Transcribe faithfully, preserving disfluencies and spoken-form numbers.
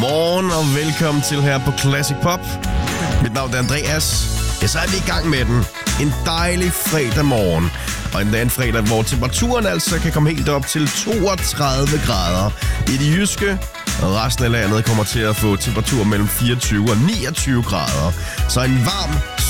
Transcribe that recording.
Godmorgen og velkommen til her på Classic Pop. Mit navn er Andreas. Ja, så er vi i gang med den. En dejlig fredag morgen. Og endda en fredag, hvor temperaturen altså kan komme helt op til toogtredive grader i det jyske. Og resten af landet kommer til at få temperatur mellem fireogtyve og niogtyve grader. Så en varm